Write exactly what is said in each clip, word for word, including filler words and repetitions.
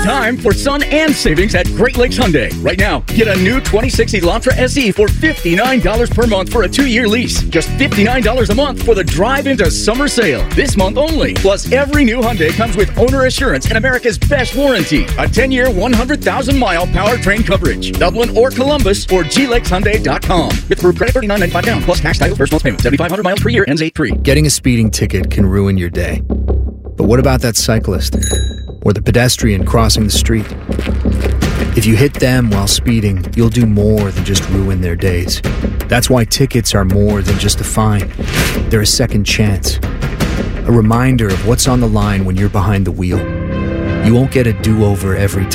time for sun and savings at Great Lakes Hyundai. Right now, get a new twenty-six Elantra S E for fifty-nine dollars per month for a two-year lease. Just fifty-nine dollars a month for the drive into summer sale. This month only. Plus, every new Hyundai comes with owner assurance and America's best warranty. A ten-year, one hundred thousand mile powertrain coverage. Dublin or Columbus or G Lakes Hyundai dot com. With approved credit thirty-nine ninety-five down. Plus tax, title, first month payment. seventy-five hundred miles per year. Ends eight three. Getting a speeding ticket can ruin your day. But what about that cyclist? Or the pedestrian crossing the street? If you hit them while speeding, you'll do more than just ruin their days. That's why tickets are more than just a fine. They're a second chance. A reminder of what's on the line when you're behind the wheel. You won't get a do-over every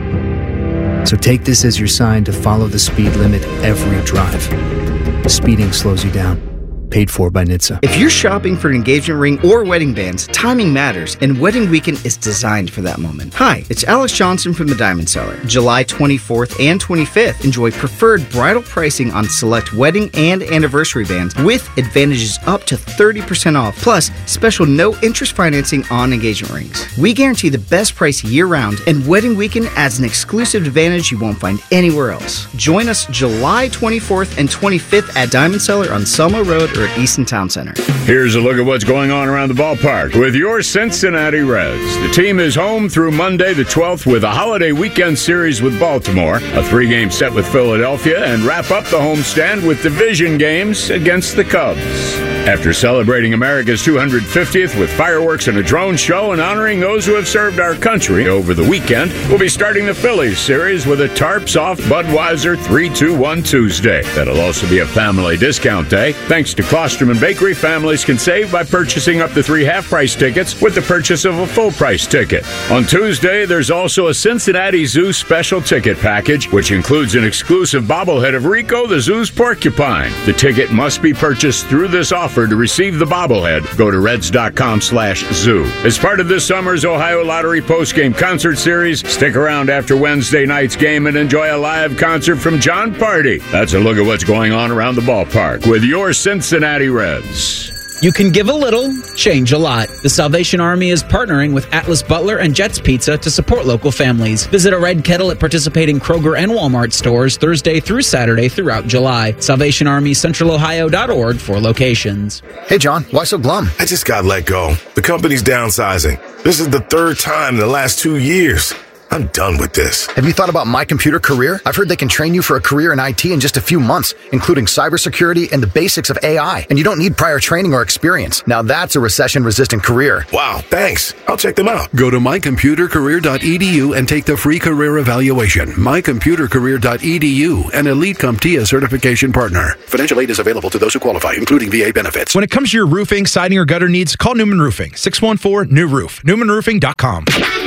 time. So take this as your sign to follow the speed limit every drive. Speeding slows you down. Paid for by N H T S A. If you're shopping for an engagement ring or wedding bands, timing matters, and Wedding Weekend is designed for that moment. Hi, it's Alex Johnson from The Diamond Seller. July twenty-fourth and twenty-fifth, enjoy preferred bridal pricing on select wedding and anniversary bands with advantages up to thirty percent off, plus special no-interest financing on engagement rings. We guarantee the best price year-round, and Wedding Weekend adds an exclusive advantage you won't find anywhere else. Join us July twenty-fourth and twenty-fifth at Diamond Seller on Selma Road or at Easton Town Center. Here's a look at what's going on around the ballpark with your Cincinnati Reds. The team is home through Monday the twelfth with a holiday weekend series with Baltimore, a three-game set with Philadelphia, and wrap up the homestand with division games against the Cubs. After celebrating America's two hundred fiftieth with fireworks and a drone show and honoring those who have served our country over the weekend, we'll be starting the Phillies series with a Tarps Off Budweiser three two one Tuesday. That'll also be a family discount day. Thanks to Klosterman Bakery, families can save by purchasing up to three half-price tickets with the purchase of a full-price ticket. On Tuesday, there's also a Cincinnati Zoo special ticket package, which includes an exclusive bobblehead of Rico, the zoo's porcupine. The ticket must be purchased through this offer to receive the bobblehead. Go to reds.com slash zoo. As part of this summer's Ohio Lottery postgame concert series, stick around after Wednesday night's game and enjoy a live concert from John Party. That's a look at what's going on around the ballpark with your Cincinnati Reds. You can give a little, change a lot. The Salvation Army is partnering with Atlas Butler and Jets Pizza to support local families. Visit a red kettle at participating Kroger and Walmart stores Thursday through Saturday throughout July. Salvation Army Central Ohio dot org for locations. Hey, John, why so glum? I just got let go. The company's downsizing. This is the third time in the last two years. I'm done with this. Have you thought about My Computer Career? I've heard they can train you for a career in I T in just a few months, including cybersecurity and the basics of A I. And you don't need prior training or experience. Now that's a recession-resistant career. Wow, thanks. I'll check them out. Go to my computer career dot e d u and take the free career evaluation. my computer career dot e d u, an Elite CompTIA certification partner. Financial aid is available to those who qualify, including V A benefits. When it comes to your roofing, siding, or gutter needs, call Newman Roofing. six one four, new roof. newman roofing dot com.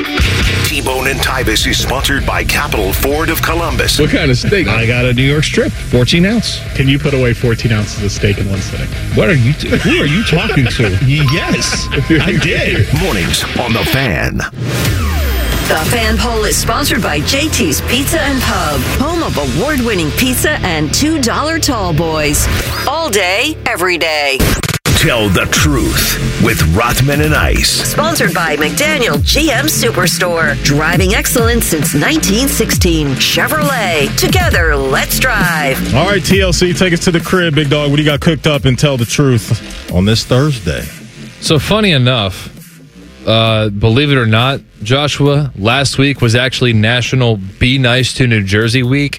T-Bone and Tybus is sponsored by Capital Ford of Columbus. What kind of steak? I got a New York strip, fourteen ounce. Can you put away fourteen ounces of steak in one sitting? What are you? T- who are you talking to? Yes, I did. Mornings on The Fan. The Fan Poll is sponsored by J T's Pizza and Pub, home of award-winning pizza and two dollar tall boys. All day, every day. Tell the truth with Rothman and Ice. Sponsored by McDaniel G M Superstore. Driving excellence since nineteen sixteen. Chevrolet. Together, let's drive. All right, T L C, take us to the crib, big dog. What do you got cooked up and tell the truth on this Thursday? So funny enough, uh, believe it or not, Joshua, last week was actually National Be Nice to New Jersey Week.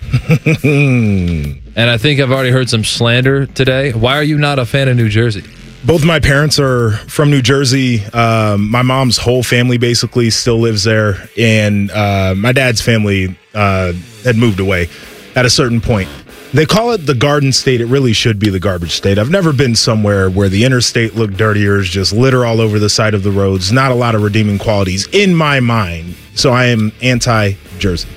And I think I've already heard some slander today. Why are you not a fan of New Jersey? Both my parents are from New Jersey. Um, my mom's whole family basically still lives there. And uh, my dad's family uh, had moved away at a certain point. They call it the Garden State. It really should be the Garbage State. I've never been somewhere where the interstate looked dirtier, just litter all over the side of the roads. Not a lot of redeeming qualities in my mind. So I am anti-Jersey.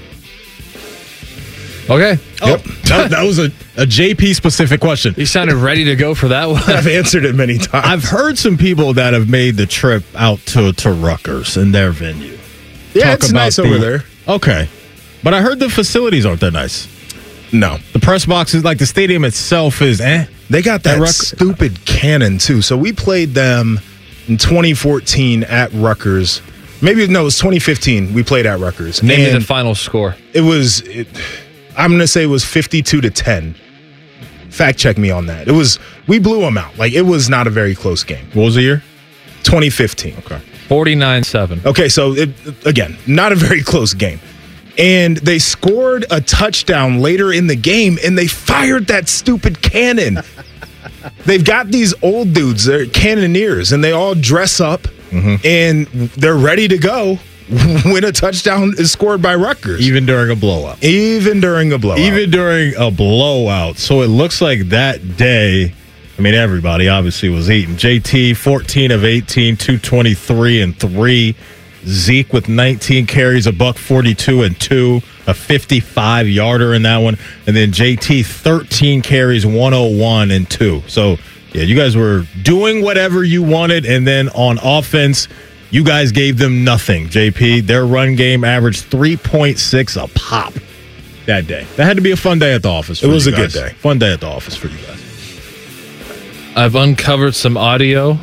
Okay. Yep. Oh, that, that was a, a J P-specific question. You sounded ready to go for that one. I've answered it many times. I've heard some people that have made the trip out to, to Rutgers in their venue. Yeah, Talk it's about nice the, over there. Okay. But I heard the facilities aren't that nice. No. The press box is like the stadium itself is eh. They got that Ruck- stupid cannon, too. So we played them in twenty fourteen at Rutgers. Maybe, no, it was twenty fifteen. We played at Rutgers. Name me And the final score. It was, it, I'm going to say it was fifty-two to ten. Fact check me on that. It was, we blew them out. Like, it was not a very close game. What was the year? twenty fifteen. Okay. forty-nine seven. Okay, so, it, again, not a very close game. And they scored a touchdown later in the game, and they fired that stupid cannon. They've got these old dudes, they're cannoneers, and they all dress up, mm-hmm. and they're ready to go when a touchdown is scored by Rutgers. Even during a blowout. Even during a blowout. Even during a blowout. So it looks like that day, I mean, everybody obviously was eating. J T, fourteen of eighteen, two twenty-three and three. Zeke with nineteen carries, a buck forty-two and two, a fifty-five yarder in that one. And then J T, thirteen carries, one oh one and two. So, yeah, you guys were doing whatever you wanted. And then on offense, you guys gave them nothing, J P. Their run game averaged three point six a pop that day. That had to be a fun day at the office for It was you a guys. good day. Fun day at the office for you guys. I've uncovered some audio.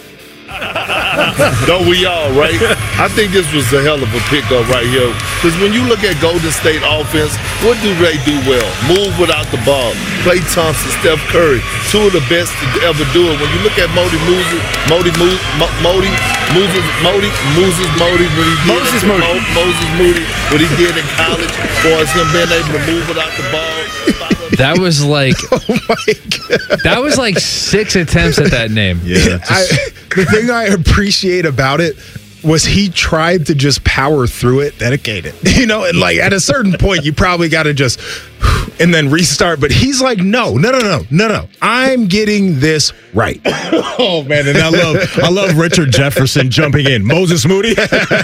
Don't we all, right? I think this was a hell of a pickup right here. Because when you look at Golden State offense, what do they do well? Move without the ball. Klay Thompson, Steph Curry, two of the best to ever do it. When you look at Modi Moses, Modi Moses, Modi Moses, Modi Moses, Modi, what he did Moses Moody. Mo, Moses Moody, what he did in college, as far as him being able to move without the ball. That was like, oh my God. That was like six attempts at that name. Yeah. I, the thing I appreciate about it was he tried to just power through it, dedicated. You know, and like at a certain point, you probably got to just and then restart. But he's like, no, no, no, no, no, no. I'm getting this right. Oh man, and I love I love Richard Jefferson jumping in. Moses Moody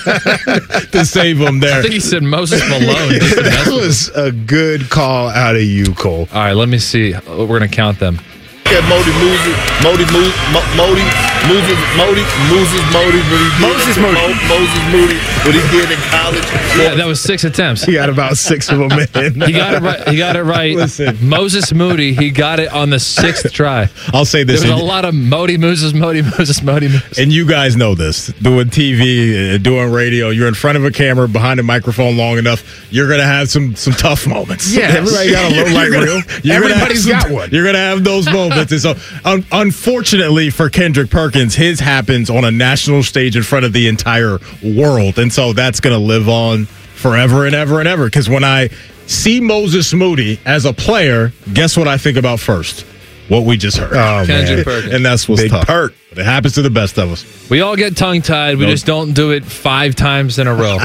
to save him there. I think he said Moses Malone. That was a good call out of you, Cole. All right, let me see. We're going to count them. At Modi Moses, Modi Moses, Modi Moses, Modi Moses, Modi, what he did Moses in- Moody. Mo- Moses Moody, what he did in college. Yeah, that was six attempts. He got about six of them in. He got it right. He got it right. Listen. Moses Moody, he got it on the sixth try. I'll say There this. was a and, lot of Modi Moses, Modi Moses, Modi Moses. and you guys know this. Doing T V, uh, doing radio, you're in front of a camera, behind a microphone long enough, you're going to have some some tough moments. Yes. Everybody got a low light You're gonna- reel. you're gonna Everybody's have got some- one. You're going to have those moments. And so, un- unfortunately for Kendrick Perkins, his happens on a national stage in front of the entire world. And so that's going to live on forever and ever and ever. Because when I see Moses Moody as a player, guess what I think about first? What we just heard. Oh, Kendrick man. Perkins. And that's what's Big tough. perk. But it happens to the best of us. We all get tongue-tied. We Nope. just don't do it five times in a row.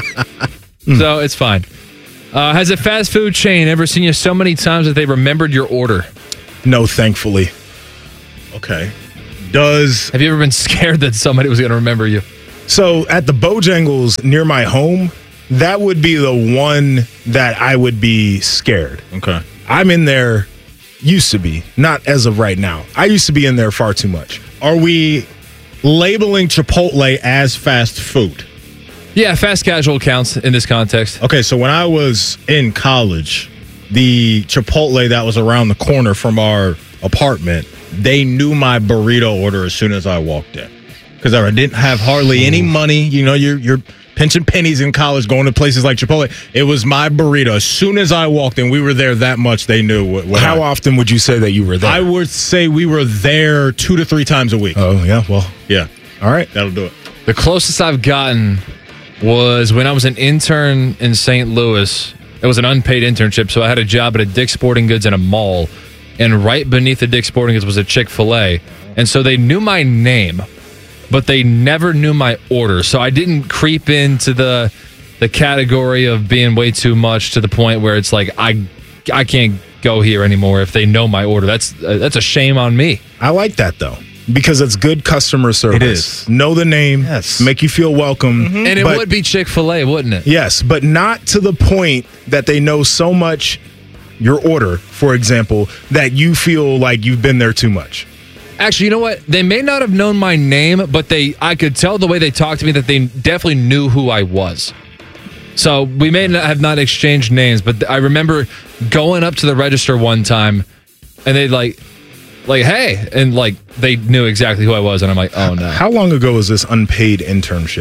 So it's fine. Uh, has a fast food chain ever seen you so many times that they remembered your order? No, thankfully. Okay. Does Have you ever been scared that somebody was going to remember you? So at the Bojangles near my home, that would be the one that I would be scared. okay. I'm in there, used to be, not as of right now. I used to be in there far too much. Are we labeling Chipotle as fast food? Yeah, fast casual counts in this context. Okay, so when I was in college, the Chipotle that was around the corner from our apartment, they knew my burrito order as soon as I walked in. Because I didn't have hardly any money. You know, you're, you're pinching pennies in college, going to places like Chipotle. It was my burrito. As soon as I walked in, we were there that much, they knew what, what How I, often would you say that you were there? I would say we were there two to three times a week. oh, yeah, well, Yeah. all right. That'll do it. The closest I've gotten was when I was an intern in Saint Louis. It was an unpaid internship, so I had a job at a Dick's Sporting Goods in a mall, and right beneath the Dick's Sporting Goods was a Chick-fil-A. And so they knew my name, but they never knew my order. So I didn't creep into the the category of being way too much to the point where it's like I I can't go here anymore if they know my order. That's uh, that's a shame on me. I like that, though, because it's good customer service. It is. Know the name, Yes. make you feel welcome. And it but- would be Chick-fil-A, wouldn't it? Yes, but not to the point that they know so much your order, for example, that you feel like you've been there too much. Actually, you know what? They may not have known my name, but they I could tell the way they talked to me that they definitely knew who I was. So we may not have not exchanged names, but I remember going up to the register one time, and they'd like, like, hey, and like they knew exactly who I was, and I'm like, oh no. How long ago was this unpaid internship?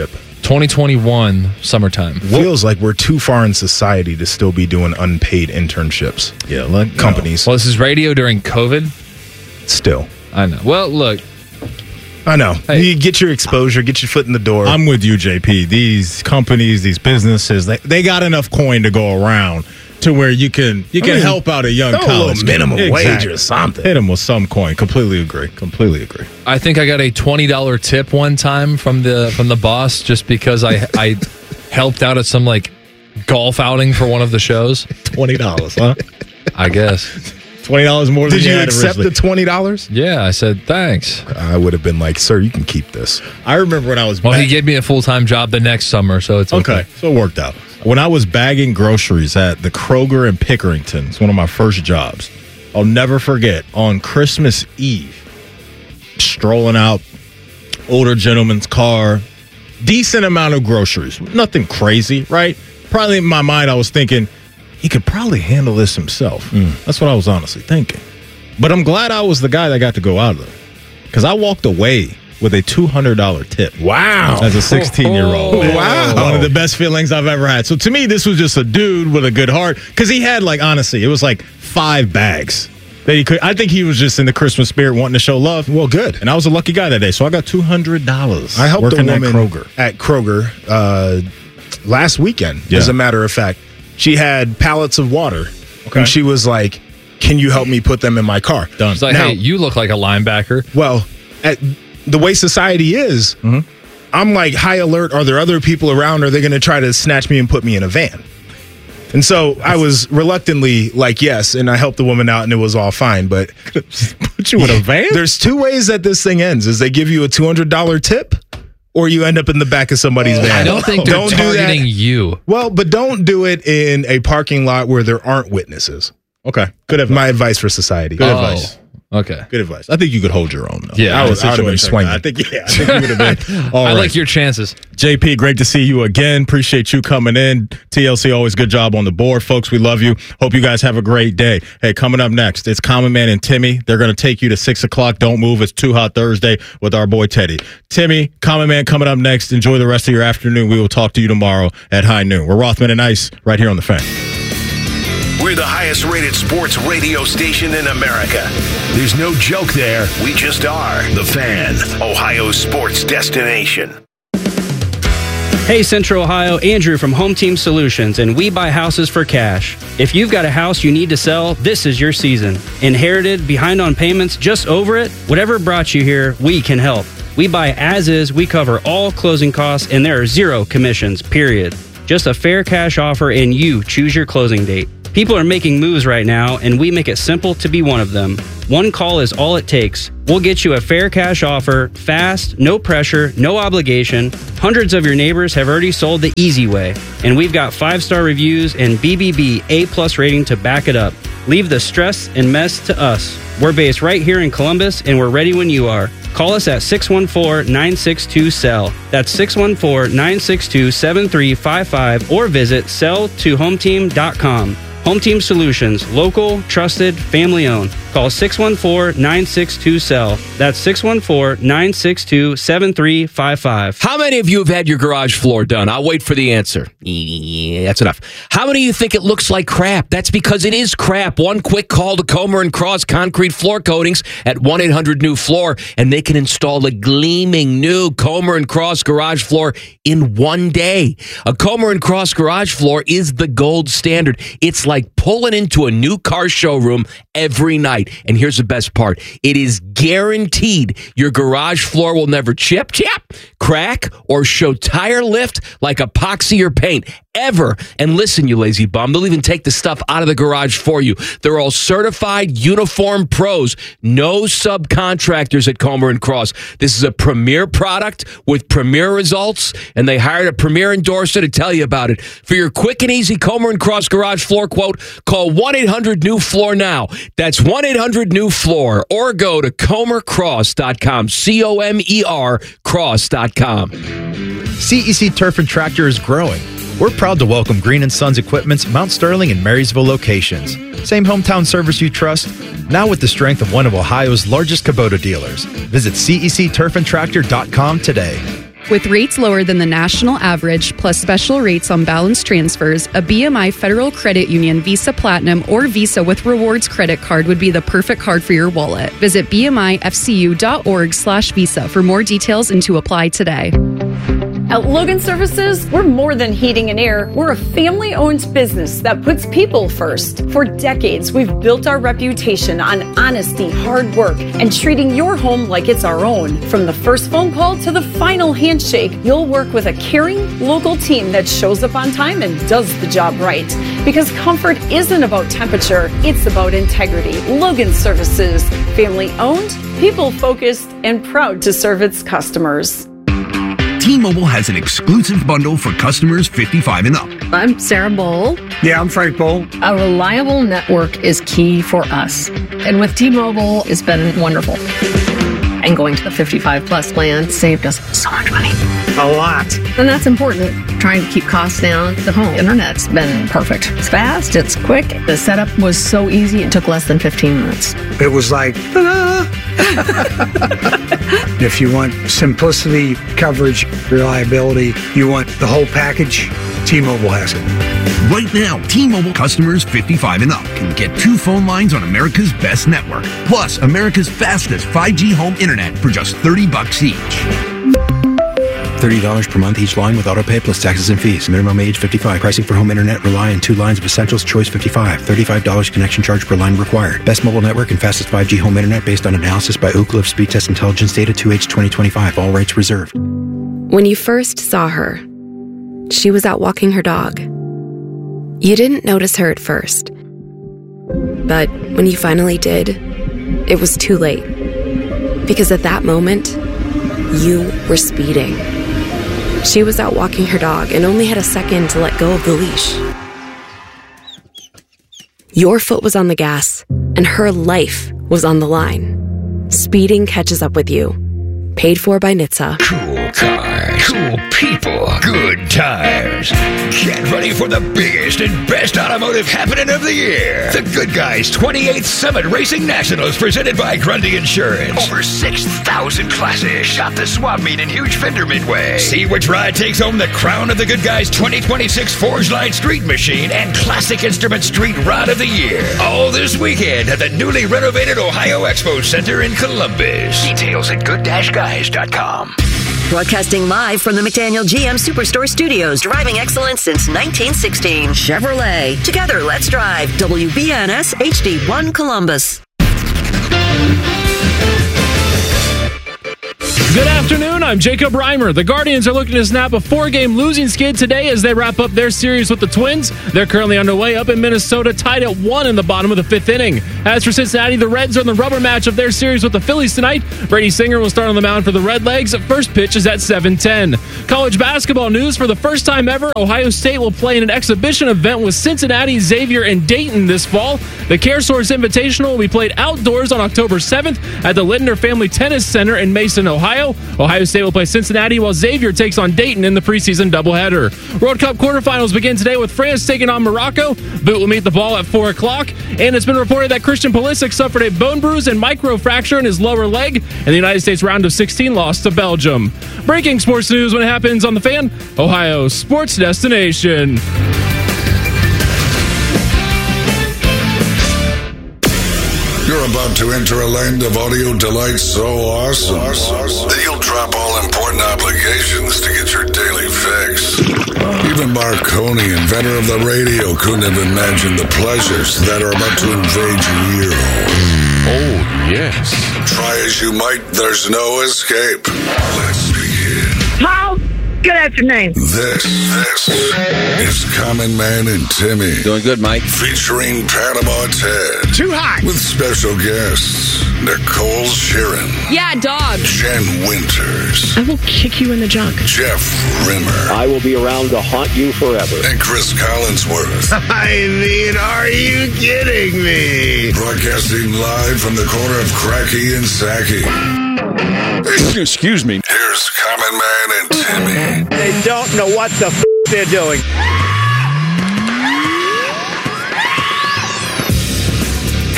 twenty twenty-one summertime. Feels like we're too far in society to still be doing unpaid internships. Yeah, like companies. Well, this is radio during COVID. Still. I know. Well, look. I know. Hey. You get your exposure, get your foot in the door. I'm with you, J P. These companies, these businesses, they, they got enough coin to go around to where you can you I can mean, help out a young throw a college little minimum kid. wage Exactly. or something. Hit them with some coin. Completely agree. Completely agree. I think I got a twenty dollars tip one time from the from the boss just because I I helped out at some like golf outing for one of the shows. twenty dollars, huh? I guess. twenty dollars more than Did you, you had accept originally. the twenty dollars? Yeah, I said thanks. I would have been like, sir, you can keep this. I remember when I was Well, back- he gave me a full time job the next summer, so it's okay. Okay, so it worked out. When I was bagging groceries at the Kroger in Pickerington, it's one of my first jobs. I'll never forget, on Christmas Eve, strolling out, older gentleman's car, decent amount of groceries. Nothing crazy, right? Probably in my mind, I was thinking, he could probably handle this himself. That's what I was honestly thinking. But I'm glad I was the guy that got to go out of there. Because I walked away with a two hundred dollars tip. Wow. As a sixteen-year-old. Oh, wow. One of the best feelings I've ever had. So to me, this was just a dude with a good heart. Because he had, like, honestly, it was like five bags that he could. I think he was just in the Christmas spirit wanting to show love. Well, good. And I was a lucky guy that day. So I got two hundred dollars. I helped working a woman at Kroger. at Kroger uh, last weekend, Yeah. as a matter of fact. She had pallets of water. Okay. And she was like, can you help me put them in my car? Done. It's like, Now- hey, you look like a linebacker. Well, at the way society is, Mm-hmm. I'm like high alert. Are there other people around? Are they going to try to snatch me and put me in a van? And so I was reluctantly like, yes, and I helped the woman out and it was all fine. But Put you in a van? there's two ways that this thing ends, is they give you a two hundred dollars tip or you end up in the back of somebody's van. I don't think they're Don't do targeting that. you. Well, but don't do it in a parking lot where there aren't witnesses. Okay. Good advice. My advice for society. Good Oh. advice. Okay. Good advice. I think you could hold your own, though. Yeah, I In a was- I would've been situation like swinging. that. I think, yeah, I think you would have been. All I right. like your chances. J P, great to see you again. Appreciate you coming in. T L C, always good job on the board. Folks, we love you. Hope you guys have a great day. Hey, coming up next, it's Common Man and Timmy. They're going to take you to six o'clock. Don't move. It's Too Hot Thursday with our boy Teddy. Timmy, Common Man coming up next. Enjoy the rest of your afternoon. We will talk to you tomorrow at high noon. We're Rothman and Ice right here on The Fan. We're the highest rated sports radio station in America. There's no joke there. We just are. The Fan, Ohio's sports destination. Hey Central Ohio, Andrew from Home Team Solutions, and we buy houses for cash. If you've got a house you need to sell, this is your season. Inherited, behind on payments, just over it? Whatever brought you here, we can help. We buy as is, we cover all closing costs, and there are zero commissions, period. Just a fair cash offer and you choose your closing date. People are making moves right now, and we make it simple to be one of them. One call is all it takes. We'll get you a fair cash offer, fast, no pressure, no obligation. Hundreds of your neighbors have already sold the easy way, and we've got five-star reviews and B B B A-plus rating to back it up. Leave the stress and mess to us. We're based right here in Columbus, and we're ready when you are. Call us at six one four, nine six two, S E L L. That's six one four, nine six two, seven three five five, or visit sell to home team dot com. Home Team Solutions, local, trusted, family owned. Call six one four, nine six two, S E L L. That's six one four, nine six two, seven three five five. How many of you have had your garage floor done? I'll wait for the answer. Yeah, that's enough. How many of you think it looks like crap? That's because it is crap. One quick call to Comer and Cross Concrete Floor Coatings at one eight hundred new floor, and they can install a gleaming new Comer and Cross garage floor in one day. A Comer and Cross garage floor is the gold standard. It's like pulling into a new car showroom every night. And here's the best part. It is guaranteed your garage floor will never chip, chip, crack, or show tire lift like epoxy or paint ever. And listen, you lazy bum, they'll even take the stuff out of the garage for you. They're all certified uniform pros. No subcontractors at Comer and Cross. This is a premier product with premier results, and they hired a premier endorser to tell you about it. For your quick and easy Comer and Cross garage floor quote, call one eight hundred new floor now. That's one eight hundred new floor, or go to comer cross dot com. C O M E R cross dot com. C E C Turf and Tractor is growing. We're proud to welcome Green and Sons Equipment's Mount Sterling and Marysville locations. Same hometown service you trust, now with the strength of one of Ohio's largest Kubota dealers. Visit C E C turf and tractor dot com today. With rates lower than the national average, plus special rates on balance transfers, a B M I Federal Credit Union Visa Platinum or Visa with Rewards credit card would be the perfect card for your wallet. Visit bmifcu.org slash Visa for more details and to apply today. At Logan Services, we're more than heating and air. We're a family-owned business that puts people first. For decades, we've built our reputation on honesty, hard work, and treating your home like it's our own. From the first phone call to the final handshake, you'll work with a caring, local team that shows up on time and does the job right. Because comfort isn't about temperature, it's about integrity. Logan Services, family-owned, people-focused, and proud to serve its customers. T-Mobile has an exclusive bundle for customers fifty-five and up. I'm Sarah Bowl. Yeah, I'm Frank Bowl. A reliable network is key for us. And with T-Mobile, it's been wonderful. And going to the fifty-five plus plan saved us so much money. A lot. And that's important. Trying to keep costs down. The home internet's been perfect. It's fast, it's quick. The setup was so easy, it took less than fifteen minutes. It was like, ah. If you want simplicity, coverage, reliability, you want the whole package, T-Mobile has it. Right now, T-Mobile customers fifty-five and up can get two phone lines on America's best network, plus America's fastest five G home internet for just thirty bucks each. thirty dollars per month each line with autopay plus taxes and fees. Minimum age fifty-five. Pricing for home internet rely on two lines of Essentials Choice fifty-five. thirty-five dollars connection charge per line required. Best mobile network and fastest five G home internet based on analysis by Ookla of Speed Test Intelligence Data two H twenty twenty-five. All rights reserved. When you first saw her, she was out walking her dog. You didn't notice her at first. But when you finally did, it was too late. Because at that moment, you were speeding. She was out walking her dog and only had a second to let go of the leash. Your foot was on the gas, and her life was on the line. Speeding catches up with you. Paid for by N H T S A. Cool cars, cool people, good tires. Get ready for the biggest and best automotive happening of the year. The Good Guys twenty-eighth Summit Racing Nationals presented by Grundy Insurance. Over six thousand classes shot the swap meet in Huge Fender Midway. See which ride takes home the crown of the Good Guys twenty twenty-six Forge Line Street Machine and Classic Instrument Street Rod of the Year. All this weekend at the newly renovated Ohio Expo Center in Columbus. Details at good dash guys dot com. Broadcasting live from the McDaniel G M Superstore Studios, driving excellence since nineteen sixteen. Chevrolet. Together, let's drive. W B N S H D one Columbus. Good afternoon, I'm Jacob Reimer. The Guardians are looking to snap a four-game losing skid today as they wrap up their series with the Twins. They're currently underway up in Minnesota, tied at one in the bottom of the fifth inning. As for Cincinnati, the Reds are in the rubber match of their series with the Phillies tonight. Brady Singer will start on the mound for the Redlegs. First pitch is at seven ten. College basketball news. For the first time ever, Ohio State will play in an exhibition event with Cincinnati, Xavier, and Dayton this fall. The CareSource Invitational will be played outdoors on October seventh at the Lindner Family Tennis Center in Mason, Ohio. Ohio State will play Cincinnati while Xavier takes on Dayton in the preseason doubleheader. World Cup quarterfinals begin today with France taking on Morocco. Boot will meet the ball at four o'clock. And it's been reported that Christian Pulisic suffered a bone bruise and microfracture in his lower leg, and the United States round of sixteen lost to Belgium. Breaking sports news when it happens on The Fan, Ohio sports destination. You're about to enter a land of audio delight so awesome that you'll drop all important obligations to get your daily fix. Even Marconi, inventor of the radio, couldn't have imagined the pleasures that are about to invade your ear hole. Oh, yes. Try as you might, there's no escape. Let's begin. Paul, good afternoon. This, this is Common Man and Timmy. Doing good, Mike. Featuring Panama Ted. Too hot. With special guests, Nicole Sheeran. Yeah, dog. Jen Winters. I will kick you in the junk. Jeff Rimmer. I will be around to haunt you forever. And Chris Collinsworth. I mean, are you kidding me? Broadcasting live from the corner of Cracky and Sacky. Excuse me. Here's Common Man and Timmy. They don't know what the f*** they're doing.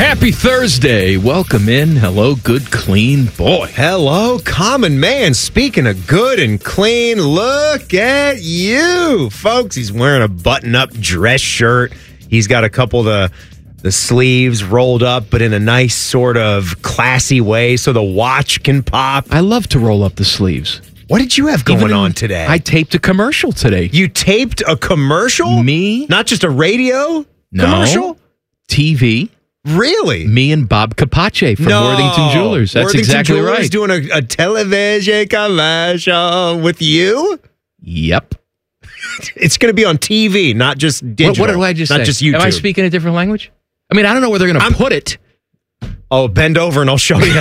Happy Thursday. Welcome in. Hello, good, clean boy. Hello, common man. Speaking of good and clean, look at you. Folks, he's wearing a button-up dress shirt. He's got a couple of the, the sleeves rolled up, but in a nice sort of classy way so the watch can pop. I love to roll up the sleeves. What did you have going Even on today? I taped a commercial today. You taped a commercial? Me? Not just a radio No. commercial? T V. Really? Me and Bob Capace from No. Worthington Jewelers. That's Worthington exactly Jewelers right. doing a, a television commercial with you? Yep. It's going to be on T V, not just digital. What, what did I just not say? just YouTube. Am I speaking a different language? I mean, I don't know where they're going to put it. Oh, bend over and I'll show you.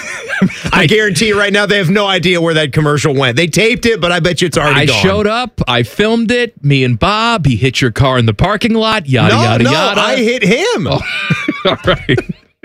I guarantee you right now they have no idea where that commercial went. They taped it, but I bet you it's already I gone. showed up. I filmed it. Me and Bob. He hit your car in the parking lot. Yada, no, yada, no, yada. I hit him. Oh, all right.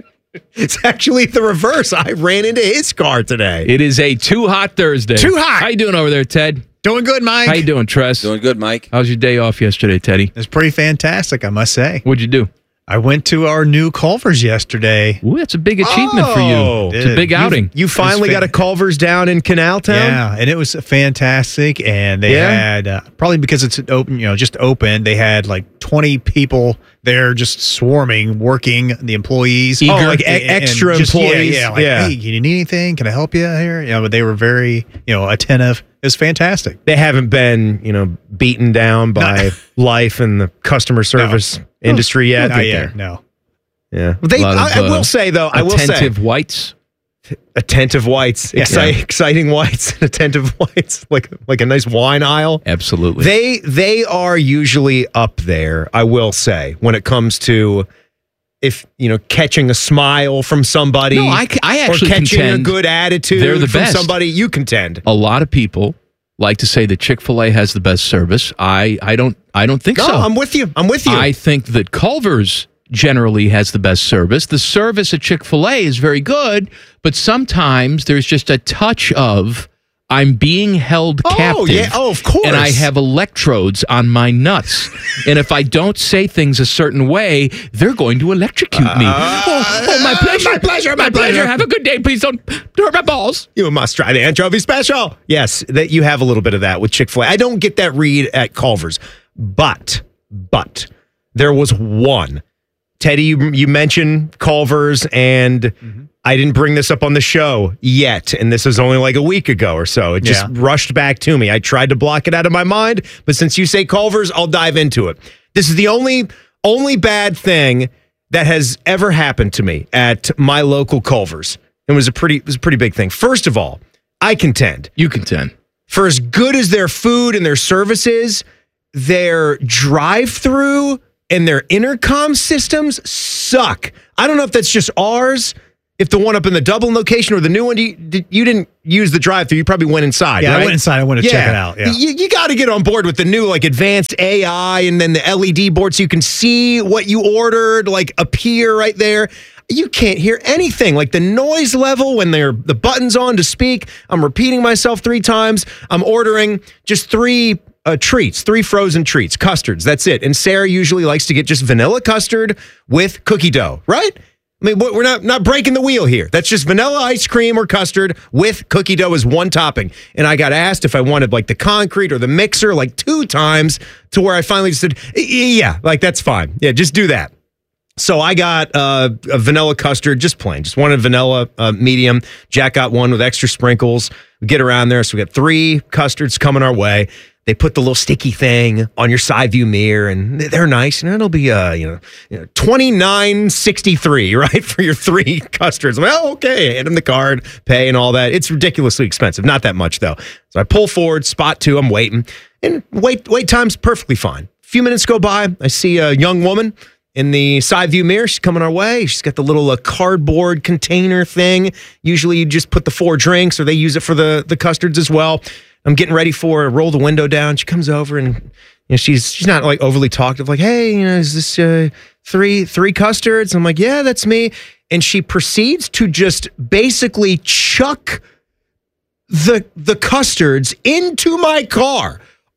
It's actually the reverse. I ran into his car today. It is a Too Hot Thursday. Too hot. How you doing over there, Ted? Doing good, Mike. How you doing, Tress? Doing good, Mike. How's your day off yesterday, Teddy? It's pretty fantastic, I must say. What'd you do? I went to our new Culver's yesterday. Ooh, that's a big achievement Oh, for you. It's a big You- outing. You finally got a Culver's down in Canal Town? Yeah, and it was fantastic. And they Yeah? had uh, probably because it's open, you know, just open. They had like twenty people there, just swarming, working. The employees, Eager. Oh, like e- And- and extra just- yeah, employees? Yeah, like, Yeah. hey, can you need anything? Can I help you here? You know, but they were very, you know, attentive. It was fantastic. They haven't been, you know, beaten down by life and the customer service industry yet. Not yet. No. Yeah. They, A lot of, I, I will uh, say, though, I will say. Attentive whites. Attentive whites. Yeah. Excite, Yeah. Exciting whites. Attentive whites. Like like a nice wine aisle. Absolutely. They they are usually up there, I will say, when it comes to if, you know, catching a smile from somebody. No, I c- I actually or catching contend a good attitude they're the from best. somebody. You contend. A lot of people like to say that Chick-fil-A has the best service. I, I don't I don't think No, so. I'm with you. I'm with you. I think that Culver's generally has the best service. The service at Chick-fil-A is very good, but sometimes there's just a touch of I'm being held Oh, captive. yeah. Oh, of course. And I have electrodes on my nuts. And if I don't say things a certain way, they're going to electrocute me. Uh, oh, oh, my pleasure. my pleasure, my pleasure. Have a good day. Please don't hurt my balls. You must try the anchovy special. Yes, that you have a little bit of that with Chick-fil-A. I don't get that read at Culver's, but but there was one. Teddy, you, you mentioned Culver's, and Mm-hmm. I didn't bring this up on the show yet, and this was only like a week ago or so. It just Yeah. rushed back to me. I tried to block it out of my mind, but since you say Culver's, I'll dive into it. This is the only only bad thing that has ever happened to me at my local Culver's. It was a pretty it was a pretty big thing. First of all, I contend. You contend. For as good as their food and their service is, their drive-through and their intercom systems suck. I don't know if that's just ours, if the one up in the Dublin location or the new one, you, did- you didn't use the drive-through. You probably went inside, Yeah, I right? went inside. I wanted to check it out, yeah. You, you got to get on board with the new, like, advanced A I and then the L E D board so you can see what you ordered, like, appear right there. You can't hear anything. Like, the noise level when they're the button's on to speak, I'm repeating myself three times. I'm ordering just three uh, treats, three frozen treats, custards. That's it. And Sarah usually likes to get just vanilla custard with cookie dough, right? I mean, we're not not breaking the wheel here. That's just vanilla ice cream or custard with cookie dough as one topping. And I got asked if I wanted like the concrete or the mixer like two times to where I finally just said, yeah, like that's fine. Yeah, just do that. So I got uh, a vanilla custard, just plain, just one in vanilla uh, medium. Jack got one with extra sprinkles. We get around there. So we got three custards coming our way. They put the little sticky thing on your side view mirror, and they're nice. And it'll be uh, you know, you know twenty-nine sixty-three, right, for your three custards. I'm like, oh, okay. Hand them the card, pay, and all that. It's ridiculously expensive. Not that much though. So I pull forward, spot two. I'm waiting, and wait wait time's perfectly fine. A few minutes go by. I see a young woman in the side view mirror. She's coming our way. She's got the little uh, cardboard container thing. Usually you just put the four drinks, or they use it for the the custards as well. I'm getting ready for her, roll the window down. She comes over and you know, she's she's not like overly talkative, like, hey, you know, is this uh, three three custards? I'm like, yeah, that's me. And she proceeds to just basically chuck the the custards into my car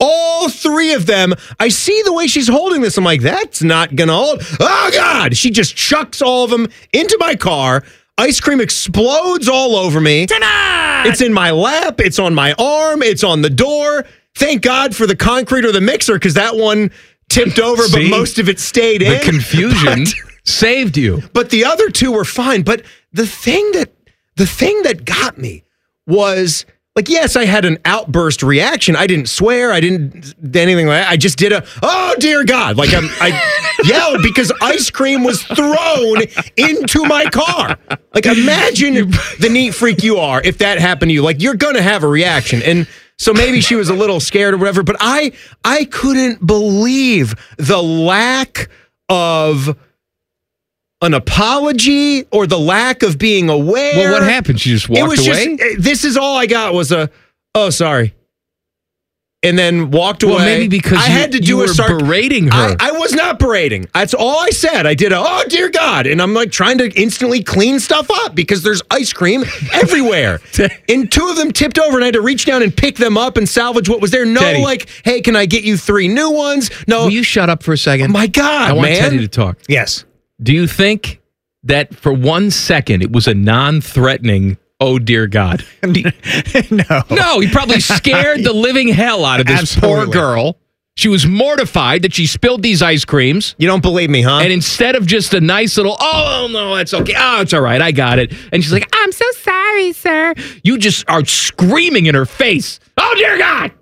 All three of them. I see the way she's holding this. I'm like, that's not going to hold. Oh, God. She just chucks all of them into my car. Ice cream explodes all over me. Tonight! It's in my lap. It's on my arm. It's on the door. Thank God for the concrete or the mixer, because that one tipped over, See? but most of it stayed The in. confusion But- saved you. But the other two were fine. But the thing that the thing that got me was, like, yes, I had an outburst reaction. I didn't swear. I didn't do anything like that. I just did a, oh, dear God. Like, I'm, I yelled because ice cream was thrown into my car. Like, imagine the neat freak you are if that happened to you. Like, you're going to have a reaction. And so maybe she was a little scared or whatever. But I, I couldn't believe the lack of an apology or the lack of being aware. Well, what happened? She just It walked was away? Just, this is all I got was a, oh, sorry. And then walked Well, away. maybe because I you- had to you do were a sarc- berating her. I, I was not berating. That's all I said. I did a, oh, dear God. And I'm like trying to instantly clean stuff up because there's ice cream everywhere. And two of them tipped over and I had to reach down and pick them up and salvage what was there. No, Teddy. like, hey, can I get you three new ones? No. Will you shut up for a second? Oh, my God, I want man. Teddy to talk. Yes. Do you think that for one second it was a non-threatening, oh, dear God? No. No, he probably scared the living hell out of this poor Absolutely. girl. She was mortified that she spilled these ice creams. You don't believe me, huh? And instead of just a nice little, oh, no, that's okay. Oh, it's all right. I got it. And she's like, I'm so sorry, sir. You just are screaming in her face. Oh, dear God.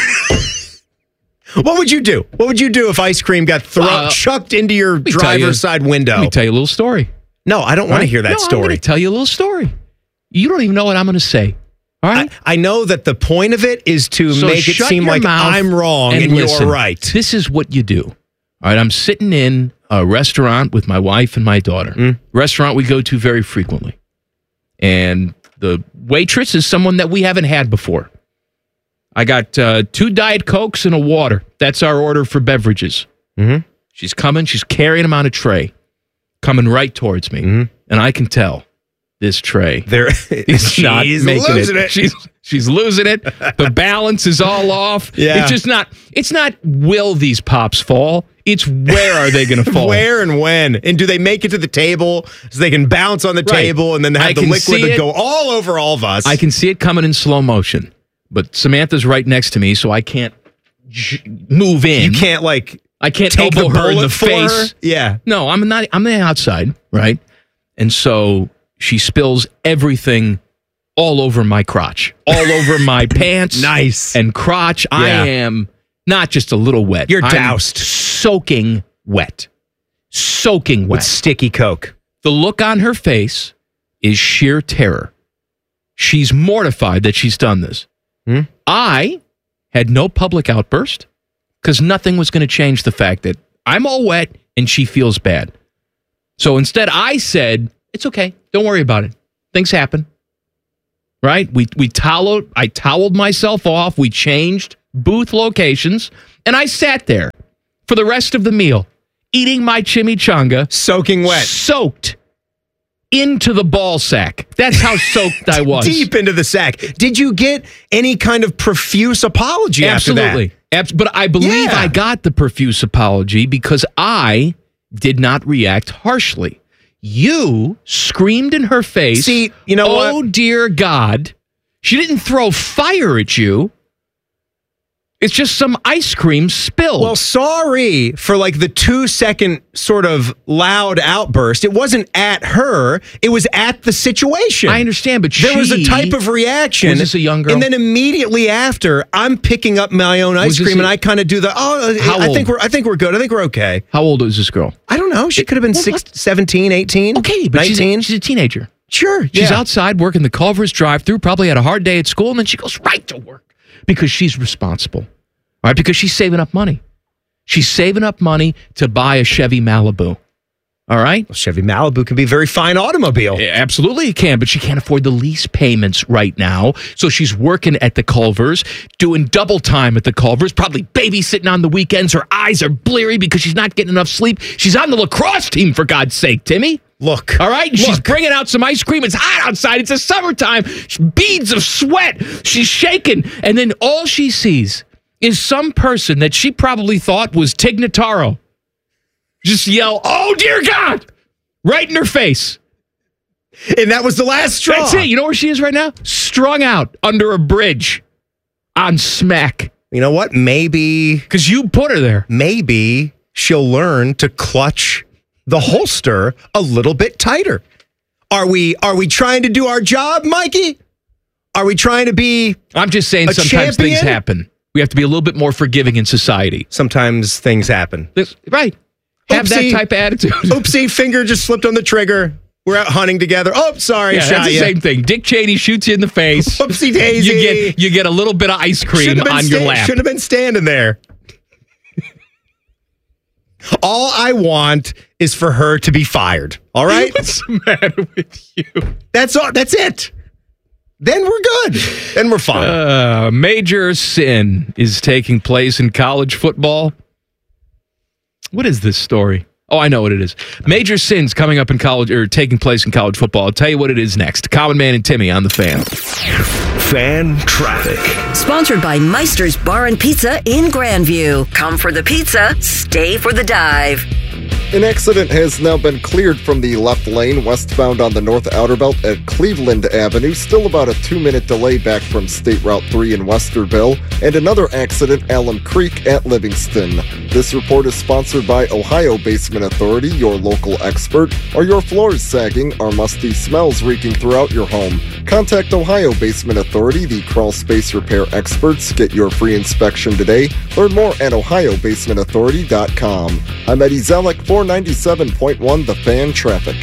What would you do? What would you do if ice cream got thrown, Uh, chucked into your me tell driver's you- side window? Let me tell you a little story. No, I don't want to Right? hear that No, I'm story. going to tell you a little story. You don't even know what I'm going to say. All right? I, I know that the point of it is to So make it shut seem your like mouth I'm wrong and, listen. you're right. This is what you do. All right, I'm sitting in a restaurant with my wife and my daughter. Mm. Restaurant we go to very frequently. And the waitress is someone that we haven't had before. I got uh, two Diet Cokes and a water. That's our order for beverages. Mm-hmm. She's coming. She's carrying them on a tray, coming right towards me. Mm-hmm. And I can tell this tray There, is not she's making losing it. it. She's she's losing it. The balance is all off. Yeah. It's just not. It's not. Will these pops fall? It's where are they going to fall? Where and when? And do they make it to the table so they can bounce on the Right. table and then I have the can liquid see that it. go all over all of us? I can see it coming in slow motion, but Samantha's right next to me, so I can't j- move in. You can't like I can't take elbow the her in bullet the for face. her? Yeah. No, I'm not. I'm the outside, right? And so she spills everything all over my crotch, all over my pants, Nice. and crotch. I Yeah. am not just a little wet. You're I'm doused. soaking wet, soaking wet. With sticky Coke. The look on her face is sheer terror. She's mortified that she's done this. Hmm? I had no public outburst because nothing was going to change the fact that I'm all wet and she feels bad. So instead, I said, "It's okay. Don't worry about it. Things happen." Right? We we toweled. I toweled myself off. We changed booth locations, and I sat there for the rest of the meal, eating my chimichanga, Soaking wet. soaked into the ball sack. That's how soaked I was. Deep into the sack. Did you get any kind of profuse apology Absolutely. after that? Abs- but I believe Yeah. I got the profuse apology because I did not react harshly. You screamed in her face. See, you know oh, what? dear God. She didn't throw fire at you. It's just some ice cream spilled. Well, sorry for like the two second sort of loud outburst. It wasn't at her. It was at the situation. I understand, but there was a she- type of reaction. Was this a young girl? And then immediately after, I'm picking up my own ice Was this cream, a- and I kind of do the oh, How I old? think we're I think we're good. I think we're okay. How old is this girl? I don't know. She could have been Well, six, what? seventeen, eighteen, Okay, but she's a, nineteen. she's a teenager. Sure. She's yeah. outside working the Culver's drive-through, probably had a hard day at school, and then she goes right to work because she's responsible. All right, because she's saving up money. She's saving up money to buy a Chevy Malibu. All right? Well, Chevy Malibu can be a very fine automobile. Yeah, absolutely it can, but she can't afford the lease payments right now. So she's working at the Culver's, doing double time at the Culver's, probably babysitting on the weekends. Her eyes are bleary because she's not getting enough sleep. She's on the lacrosse team, for God's sake, Timmy. Look. All right? She's Look. bringing out some ice cream. It's hot outside. It's the summertime. Beads of sweat. She's shaking. And then all she sees is some person that she probably thought was Tig Notaro just yell, "Oh, dear God," right in her face. And that was the last straw. That's it. You know where she is right now? Strung out under a bridge on smack. You know what? Maybe. Because you put her there. Maybe she'll learn to clutch the holster a little bit tighter. Are we Are we trying to do our job, Mikey? Are we trying to be I'm just saying a sometimes champion? things happen. We have to be a little bit more forgiving in society. Sometimes things happen. This, right. Have Oopsie. that type of attitude. Oopsie, finger just slipped on the trigger. We're out hunting together. Oh, sorry, Yeah, shot that's the you. same thing. Dick Cheney shoots you in the face. Whoopsie daisy. You get you get a little bit of ice cream Shouldn't have been on your sta- lap. Shouldn't have been standing there. All I want is for her to be fired. All right? What's the matter with you? That's all. That's it. Then we're good. Then we're fine. Uh, major sin is taking place in college football. What is this story? Oh, I know what it is. Major sins coming up in college or taking place in college football. I'll tell you what it is next. Common Man and Timmy on the Fan. Fan traffic. Sponsored by Meister's Bar and Pizza in Grandview. Come for the pizza, stay for the dive. An accident has now been cleared from the left lane westbound on the North Outer Belt at Cleveland Avenue. Still about a two-minute delay back from State Route three in Westerville. And another accident, Alum Creek at Livingston. This report is sponsored by Ohio Basement Authority, your local expert. Are your floors sagging? Are musty smells reeking throughout your home? Contact Ohio Basement Authority, the crawl space repair experts. Get your free inspection today. Learn more at ohio basement authority dot com. I'm Eddie Zellick for ninety-seven point one The Fan Traffic.